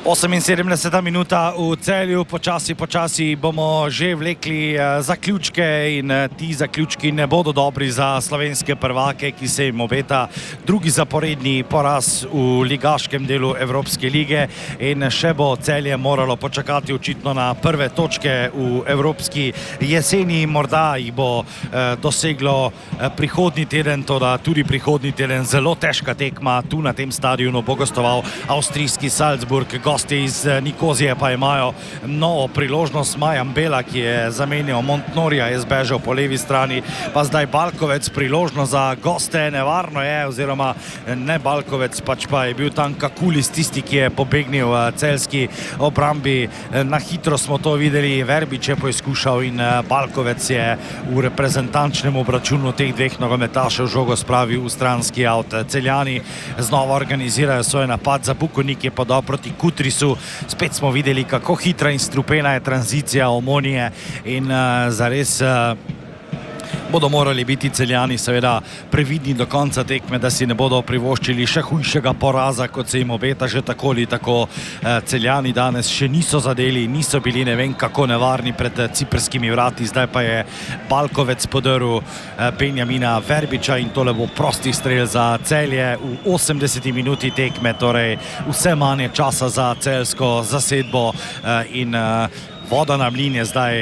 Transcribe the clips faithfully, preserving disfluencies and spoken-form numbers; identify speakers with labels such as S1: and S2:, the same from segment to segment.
S1: oseminsedemdeseta minuta v Celju, počasi, počasi bomo že vlekli zaključke in ti zaključki ne bodo dobri za slovenske prvake, ki se jim obeta drugi zaporedni poraz v ligaškem delu Evropske lige in še bo Celje moralo počakati očitno na prve točke v evropski jeseni. Morda jih bo doseglo prihodnji teden, toda tudi prihodnji teden zelo težka tekma. Tu na tem stadionu bo gostoval avstrijski Salzburg. Gosti iz Nikozije pa imajo novo priložnost. Majan Bela, ki je zamenjal Montnorija, je zbežal po levi strani, pa zdaj Balkovec. Priložnost za goste, nevarno je, oziroma ne Balkovec, pač pa je bil tam Kakulis, tisti, ki je pobegnil celjski obrambi. Na hitro smo to videli, Verbič je poizkušal in Balkovec je v reprezentančnem obračunu teh dveh nogometašev žogo spravil v stranski avt. Celjani znova organizirajo svoj napad, za Bukovnik je podal proti Kutrisu. Spet smo videli, kako hitra in strupena je tranzicija Omonije in uh, zares uh, bodo morali biti Celjani seveda previdni do konca tekme, da si ne bodo privoščili še hujšega poraza, kot se jim obeta. Že tako ali tako Celjani danes še niso zadeli, niso bili ne vem kako nevarni pred ciprskimi vrati. Zdaj pa je Balkovec podrl Benjamina Verbiča in tole bo prosti strel za Celje v osemdeseti minuti tekme, torej vse manje časa za celjsko zasedbo in voda na mlin je zdaj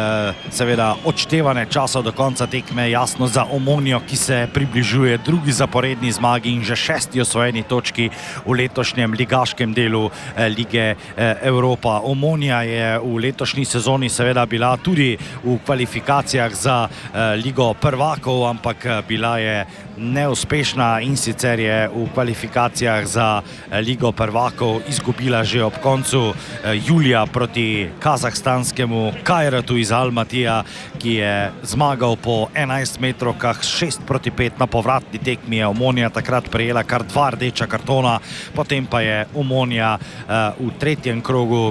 S1: seveda odštevanje časa do konca tekme, jasno za Omonijo, ki se približuje drugi zaporedni zmagi in že šesti osvojeni točki v letošnjem ligaškem delu Lige Evropa. Omonija je v letošnji sezoni seveda bila tudi v kvalifikacijah za Ligo prvakov, ampak bila je neuspešna in sicer je v kvalifikacijah za Ligo prvakov izgubila že ob koncu julija proti kazahstanskemu Kajratu iz Almatija, ki je zmagal po enajst metrovkah, šest proti pet. Na povratni tekmi je Omonija takrat prejela kar dva rdeča kartona, potem pa je Omonija uh, v tretjem krogu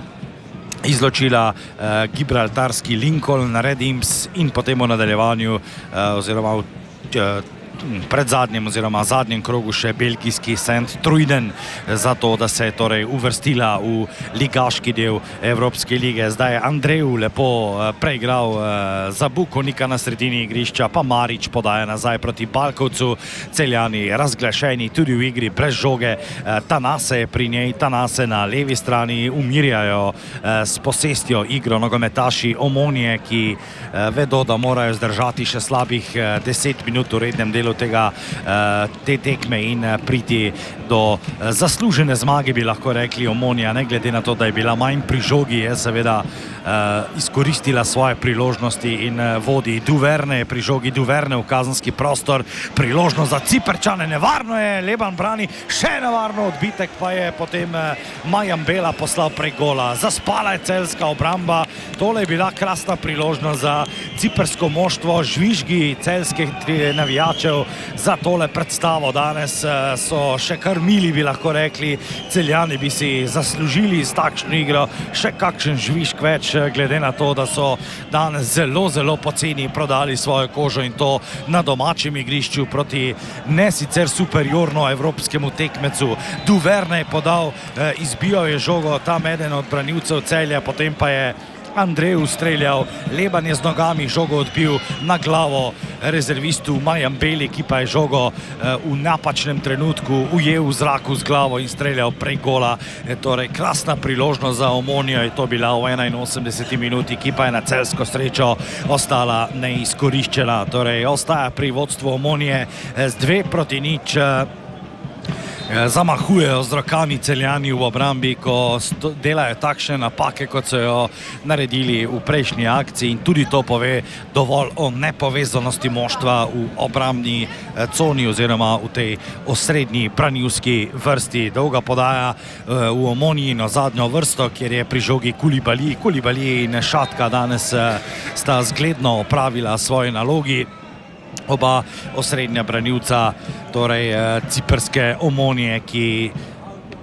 S1: izločila uh, gibraltarski Lincoln Red Imps in potem v nadaljevanju uh, oziroma v uh, pred zadnjem oziroma zadnjem krogu še belgijski Saint Truiden, zato da se je torej uvrstila v ligaški del Evropske lige. Zdaj je Andreju lepo preigral za Bukovnika na sredini igrišča, pa Marič podaja nazaj proti Balkovcu. Celjani razglašeni tudi v igri brez žoge. Tanase je pri njej, Tanase na levi strani umirjajo s posestjo igro nogometaši Omonije, ki vedo, da morajo zdržati še slabih deset minut v rednem delu tega, te tekme in priti do zaslužene zmage, bi lahko rekli. Omonija, ne glede na to, da je bila manj pri žogi, je seveda izkoristila svoje priložnosti in vodi. Duverne je pri žogi, Duverne v kazenski prostor, priložnost za Ciprčane, nevarno je, Leban brani, še nevarno, odbitek pa je potem Majan Bela poslal prek gola. Zaspala je celjska obramba, tole je bila krasna priložnost za ciprsko moštvo, žvižgi celjskih navijačev za tole predstavo. Danes so še kar mili, bi lahko rekli. Celjani bi si zaslužili s takšno igro še kakšen žvižg več, glede na to, da so danes zelo, zelo poceni prodali svojo kožo in to na domačem igrišču proti ne sicer superiorno evropskemu tekmecu. Duverne je podal, izbijal je žogo tam eden od branilcev Celja, potem pa je Andrej ustreljal, Leban je z nogami žogo odbil na glavo rezervistu Majan Beli, ki pa je žogo v napačnem trenutku ujel v zraku z glavo in streljal prek gola. Torej, krasna priložnost za Omonijo je to bila v enainosemdeseti minuti, ki pa je na celjsko srečo ostala neizkoriščena. Torej, ostaja pri vodstvu Omonije z dve proti nič. Zamahujejo z rokami Celjani v obrambi, ko delajo takšne napake, kot so jo naredili v prejšnji akciji, in tudi to pove dovolj o nepovezanosti moštva v obrambni coni oziroma v tej osrednji branilski vrsti. Dolga podaja v Omoniji na zadnjo vrsto, kjer je pri žogi Kulibali. Kulibali in Šatka danes sta zgledno opravila svoje nalogi. Oba osrednja branilca, torej ciprske Omonije, ki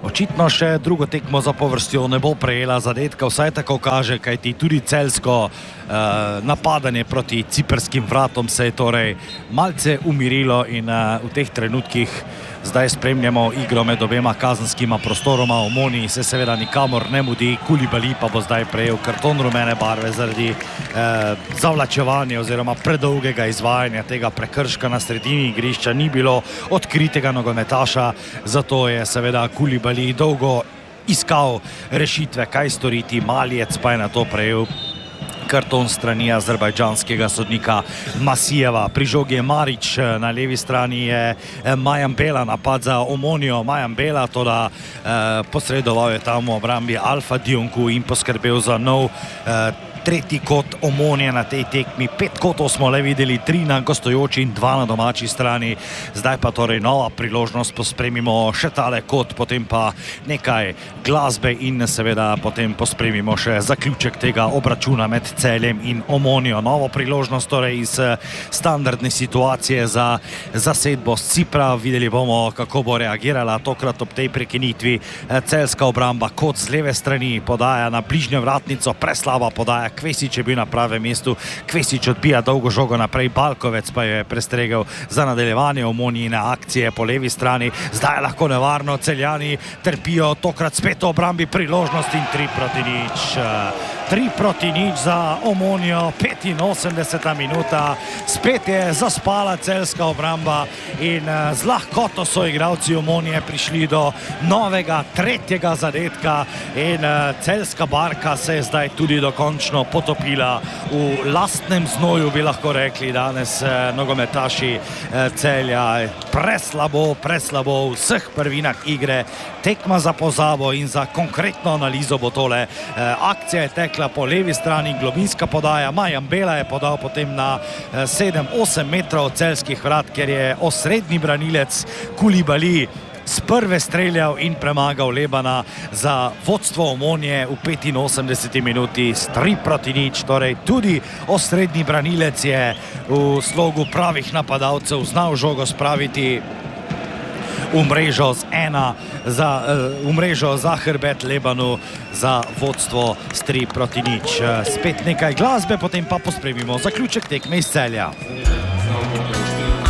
S1: Očitno še drugo tekmo zapovrstjo ne bo prejela zadetka, vsaj tako kaže, kajti tudi celjsko uh, napadanje proti ciprskim vratom se je torej malce umirilo in uh, v teh trenutkih zdaj spremljamo igro med obema kazenskima prostoroma. Omoniji se seveda nikamor ne mudi, Koulibaly pa bo zdaj prejel karton rumene barve zaradi eh, zavlačevanja oziroma predolgega izvajanja tega prekrška na sredini igrišča. Ni bilo odkritega nogometaša, zato je seveda Koulibaly dolgo iskal rešitve, kaj storiti. Malijec pa je na to prejel karton strani azerbajdžanskega sodnika Masijeva. Pri žogi je Marić, na levi strani je Mayambela, napad za Omonijo. Mayambela, toda eh, posredoval je tam v obrambi Alfa Dionku in poskrbel za nov eh, tretji kot Omonije na tej tekmi. Pet kotov smo le videli, tri na gostujoči in dva na domači strani. Zdaj pa torej nova priložnost, pospremimo še tale kot, potem pa nekaj glasbe in seveda potem pospremimo še zaključek tega obračuna med Celjem in Omonijo. Novo priložnost torej iz standardne situacije za zasedbo z Cipra. Videli bomo, kako bo reagirala tokrat ob tej prekinitvi celjska obramba. Kot z leve strani podaja na bližnjo vratnico, preslaba podaja. Kvesić je bil na pravem mestu, Kvesić odbija dolgo žogo naprej, Balkovec pa je prestregel za nadaljevanje Omonijine akcije po levi strani. Zdaj je lahko nevarno, Celjani trpijo, tokrat spet v obrambi priložnost in tri proti nič. Tri proti nič za Omonijo, petinosemdeseta minuta, spet je zaspala celjska obramba in z lahkoto so igralci Omonije prišli do novega tretjega zadetka in celjska barka se je zdaj tudi dokončno potopila v lastnem znoju, bi lahko rekli danes nogometaši Celja. Preslabo, preslabo v vseh prvinah igre, tekma za pozabo in za konkretno analizo bo tole. Akcija je tekla po levi strani, globinska podaja, Mayambela je podal potem na sedem osem metrov od celjskih vrat, ker je osrednji branilec Koulibaly z prve streljal in premagal Lebana za vodstvo Omonije v petinosemdeseti minuti s tri proti nič. Torej tudi osrednji branilec je v slogu pravih napadalcev znal žogo spraviti v mrežo z ena za, v mrežo za hrbet Lebanu za vodstvo s tri proti nič. Spet nekaj glasbe, potem pa pospremimo zaključek tekme iz Celja.